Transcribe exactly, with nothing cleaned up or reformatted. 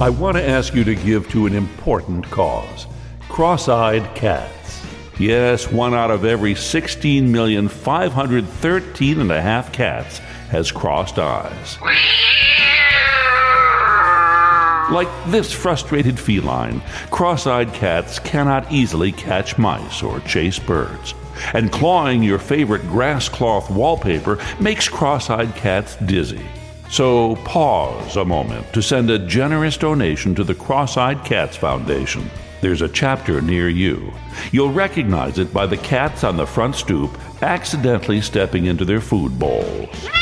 I want to ask you to give to an important cause. Cross-eyed cats. Yes, one out of every sixteen million five hundred thirteen and a half cats has crossed eyes. Like this frustrated feline, cross-eyed cats cannot easily catch mice or chase birds. And clawing your favorite grass cloth wallpaper makes cross-eyed cats dizzy. So pause a moment to send a generous donation to the Cross-Eyed Cats Foundation. There's a chapter near you. You'll recognize it by the cats on the front stoop accidentally stepping into their food bowls.